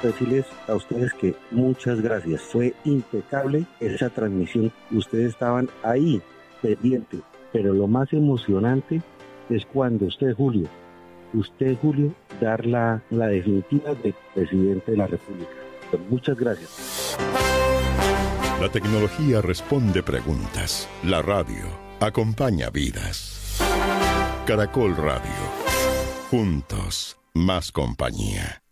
decirles a ustedes que muchas gracias. Fue impecable esa transmisión. Ustedes estaban ahí, pendientes. Pero lo más emocionante es cuando usted, Julio, dar la definitiva de presidente de la República. Muchas gracias. La tecnología responde preguntas. La radio acompaña vidas. Caracol Radio. Juntos, más compañía.